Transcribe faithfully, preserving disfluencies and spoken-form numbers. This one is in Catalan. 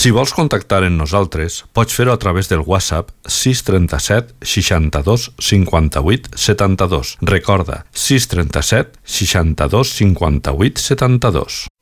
Si vols contactar amb nosaltres, pots fer-ho a través del WhatsApp sis tres set seixanta-dos cinquanta-vuit setanta-dos. Recorda, sis tres set seixanta-dos cinquanta-vuit setanta-dos.